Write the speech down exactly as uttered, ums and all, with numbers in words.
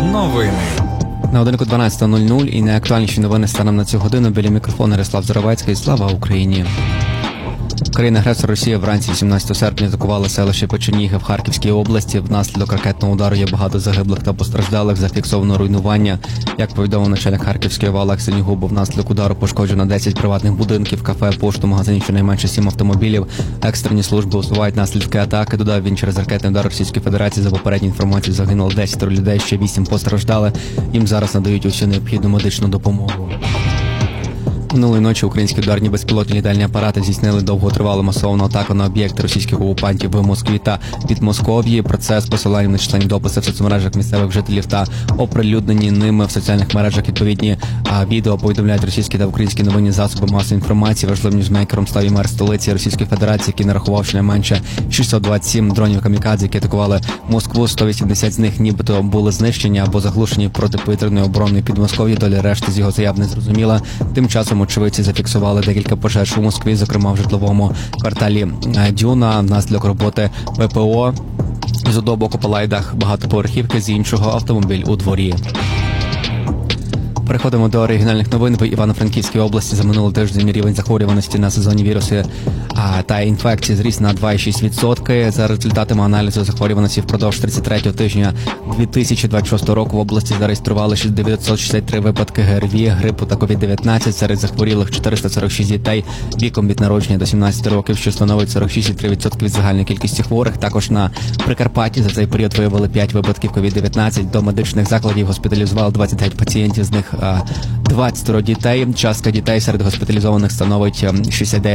Новини. На годинку дванадцята нуль нуль і найактуальніші новини станом на цю годину. Біля мікрофону Ярослав Заровецький. Слава Україні! Країна-агресор Росія вранці сімнадцятого серпня атакувала селище Печеніги в Харківській області. Внаслідок ракетного удару є багато загиблих та постраждалих, зафіксовано руйнування. Як повідомив начальник Харківської ОВА Олег Синігубов, внаслідок удару пошкоджено десять приватних будинків, кафе, пошту, магазинів, щонайменше сім автомобілів. Екстрені служби усувають наслідки атаки. Додав він, через ракетний удар Російської Федерації за попередньою інформацією загинуло десять людей, ще вісім постраждали. Їм зараз надають усю необхідну медичну допомогу. Минулої ночі українські ударні безпілотні літальні апарати здійснили довготривалу масовану атаку на об'єкти російських окупантів в Москві та Підмосков'ї. Про це з посиланням на численні дописи в соцмережах місцевих жителів та оприлюднені ними в соціальних мережах відповідні а, відео повідомляють російські та українські новинні засоби масової інформації. Важливим ньюзмейкером став і мер столиці Російської Федерації, який нарахував щонайменше шістсот двадцять сім дронів камікадзе, які атакували Москву. сто вісімдесят з них нібито були знищені або заглушені протиповітряною обороною Підмосков'ї. Доля решти з його заяв не зрозуміла. Тим часом очевидці зафіксували декілька пожеж у Москві, зокрема в житловому кварталі Дюна. Внаслідок роботи ВПО з одного боку палає дах багатоповерхівки, з іншого автомобіль у дворі. Переходимо до регіональних новин. В Івано-Франківській області за минулий тиждень рівень захворюваності на сезонні віруси а, та інфекції зріс на два цілих шість десятих відсотка. За результатами аналізу захворюваності впродовж тридцять третього тижня дві тисячі двадцять шостого року в області зареєстрували дев'ятсот шістдесят три випадки ГРВІ, грипу та ковід дев'ятнадцять. Серед захворілих чотириста сорок шість дітей віком від народження до сімнадцяти років, що становить сорок шість цілих три десятих відсотка від загальної кількості хворих. Також на Прикарпатті за цей період виявили п'ять випадків ковід дев'ятнадцять. До медичних закладів госпіталізували двадцять дев'ять пацієнтів, з них двадцять дітей. Частка дітей серед госпіталізованих становить шістдесят дев'ять